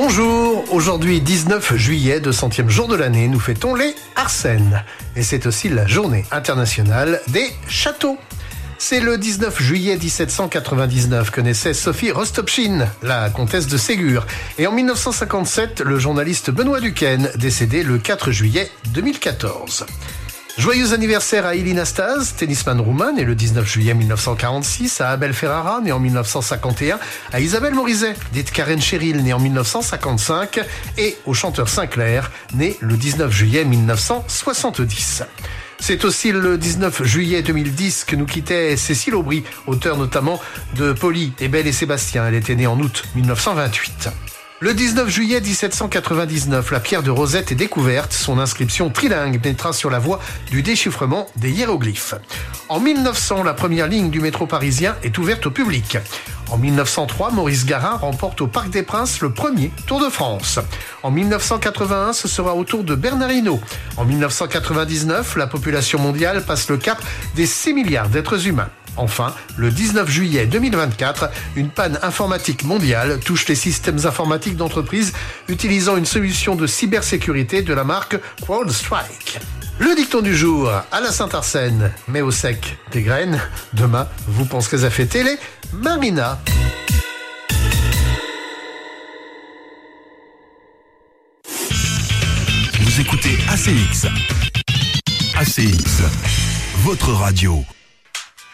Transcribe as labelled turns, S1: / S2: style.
S1: Bonjour, aujourd'hui 19 juillet, 200e jour de l'année, nous fêtons les Arsènes. Et c'est aussi la journée internationale des châteaux. C'est le 19 juillet 1799 que naissait Sophie Rostopchine, la comtesse de Ségur. Et en 1957, le journaliste Benoît Duquesne, décédé le 4 juillet 2014. Joyeux anniversaire à Ilie Nastase, tennisman roumain, né le 19 juillet 1946, à Abel Ferrara, né en 1951, à Isabelle Morizet, dite Karen Cheryl, née en 1955, et au chanteur Sinclair, né le 19 juillet 1970. C'est aussi le 19 juillet 2010 que nous quittait Cécile Aubry, auteure notamment de Polly et Belle et Sébastien. Elle était née en août 1928. Le 19 juillet 1799, la pierre de Rosette est découverte. Son inscription trilingue mettra sur la voie du déchiffrement des hiéroglyphes. En 1900, la première ligne du métro parisien est ouverte au public. En 1903, Maurice Garin remporte au Parc des Princes le premier Tour de France. En 1981, ce sera au tour de Bernard Hinault. En 1999, la population mondiale passe le cap des 6 milliards d'êtres humains. Enfin, le 19 juillet 2024, une panne informatique mondiale touche les systèmes informatiques d'entreprises utilisant une solution de cybersécurité de la marque CrowdStrike. Le dicton du jour, à la Saint-Arsène, mais au sec des graines. Demain, vous penserez à fêter les Marina.
S2: Vous écoutez ACX. ACX, votre radio.